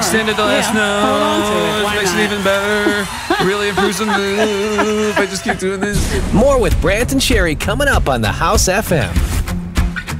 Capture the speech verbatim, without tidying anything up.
extend it the last Yeah, hold on to it. note. Why Makes not? it even better. Really improves the move. I just keep doing this. More with Brant and Sherry coming up on the House F M.